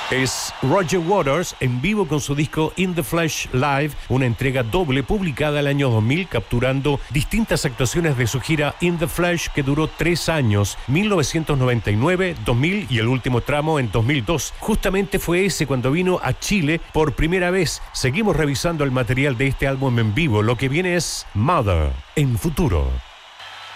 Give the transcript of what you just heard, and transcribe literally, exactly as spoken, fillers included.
Es Roger Waters en vivo con su disco In the Flesh Live, una entrega doble publicada el año dos mil, capturando distintas actuaciones de su gira In the Flesh, que duró tres años, mil novecientos noventa y nueve, dos mil y el último tramo en dos mil dos. Justamente fue ese cuando vino a Chile por primera vez. Seguimos revisando el material de este álbum en vivo. Lo que viene es Mother en Futuro.